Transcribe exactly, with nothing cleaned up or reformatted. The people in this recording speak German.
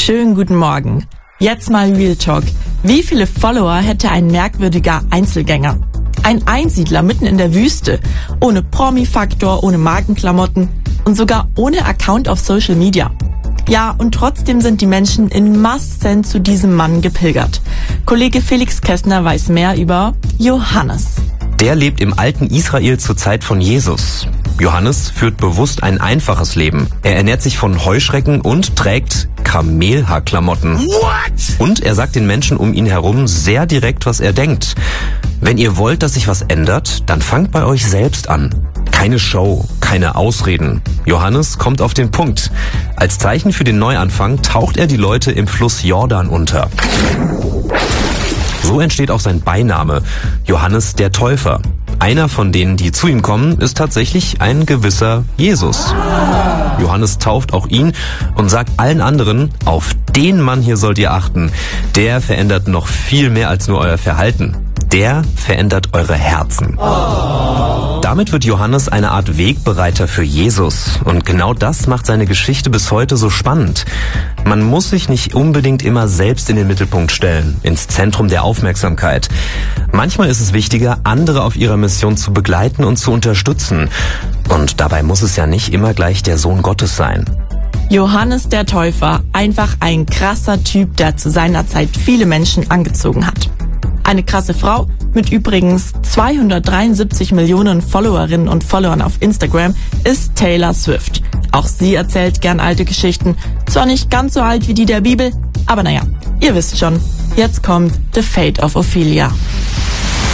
Schönen guten Morgen. Jetzt mal Real Talk. Wie viele Follower hätte ein merkwürdiger Einzelgänger? Ein Einsiedler mitten in der Wüste, ohne Promi-Faktor, ohne Markenklamotten und sogar ohne Account auf Social Media. Ja, und trotzdem sind die Menschen in Massen zu diesem Mann gepilgert. Kollege Felix Kestner weiß mehr über Johannes. Der lebt im alten Israel zur Zeit von Jesus. Johannes führt bewusst ein einfaches Leben. Er ernährt sich von Heuschrecken und trägt Kamelhaarklamotten. What? Und er sagt den Menschen um ihn herum sehr direkt, was er denkt. Wenn ihr wollt, dass sich was ändert, dann fangt bei euch selbst an. Keine Show, keine Ausreden. Johannes kommt auf den Punkt. Als Zeichen für den Neuanfang taucht er die Leute im Fluss Jordan unter. So entsteht auch sein Beiname, Johannes der Täufer. Einer von denen, die zu ihm kommen, ist tatsächlich ein gewisser Jesus. Johannes tauft auch ihn und sagt allen anderen, auf den Mann hier sollt ihr achten. Der verändert noch viel mehr als nur euer Verhalten. Der verändert eure Herzen. Oh. Damit wird Johannes eine Art Wegbereiter für Jesus. Und genau das macht seine Geschichte bis heute so spannend. Man muss sich nicht unbedingt immer selbst in den Mittelpunkt stellen, ins Zentrum der Aufmerksamkeit. Manchmal ist es wichtiger, andere auf ihrer Mission zu begleiten und zu unterstützen. Und dabei muss es ja nicht immer gleich der Sohn Gottes sein. Johannes der Täufer, einfach ein krasser Typ, der zu seiner Zeit viele Menschen angezogen hat. Eine krasse Frau mit übrigens zweihundertdreiundsiebzig Millionen Followerinnen und Followern auf Instagram ist Taylor Swift. Auch sie erzählt gern alte Geschichten. Zwar nicht ganz so alt wie die der Bibel, aber naja, ihr wisst schon. Jetzt kommt The Fate of Ophelia.